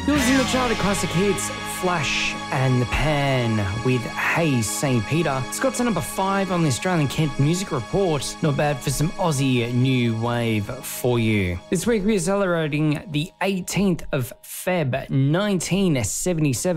Yours in the chart of classic hits, Flash and the Pan with Hey St. Peter. It's got to number 5 on the Australian Kent Music Report. Not bad for some Aussie new wave for you. This week we're celebrating the 18th of Feb 1977.